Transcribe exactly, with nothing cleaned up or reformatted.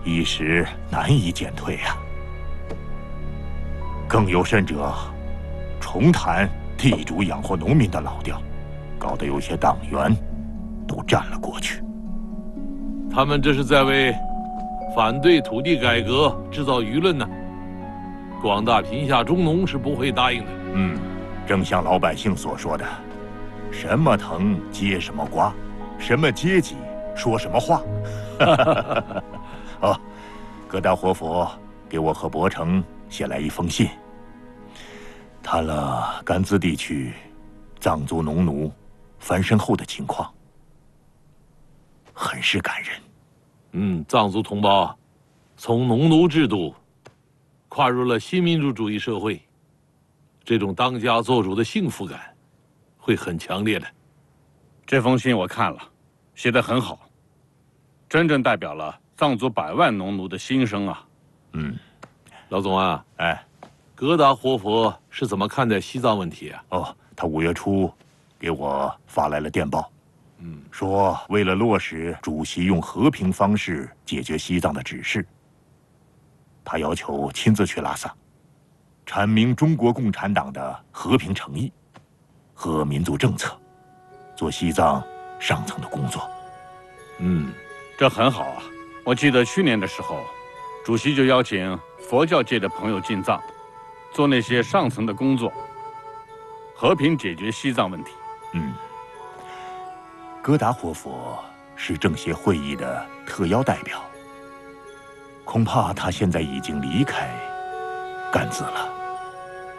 一时难以减退呀。更有甚者，重谈地主养活农民的老调，搞得有些党员都站了过去。 他们这是在为反对土地改革制造舆论呢。广大贫下中农是不会答应的。 嗯，正像老百姓所说的，什么藤结什么瓜，什么阶级说什么话。哦，葛大活佛给我和伯承写来一封信，谈了甘孜地区藏族农奴翻身后的情况，很是感人。 嗯，藏族同胞从农奴制度跨入了新民主主义社会，这种当家作主的幸福感会很强烈的。 这封信我看了，写得很好，真正代表了藏族百万农奴的心声啊。 嗯， 老总啊， 哎， 格达活佛是怎么看待西藏问题啊？ 哦，他五月初给我发来了电报， 嗯， 说为了落实主席用和平方式解决西藏的指示，他要求亲自去拉萨，阐明中国共产党的和平诚意和民族政策，做西藏上层的工作。 嗯， 这很好啊。我记得去年的时候，主席就邀请佛教界的朋友进藏，做那些上层的工作，和平解决西藏问题。 嗯，格达活佛是政协会议的特邀代表，恐怕他现在已经离开甘孜了。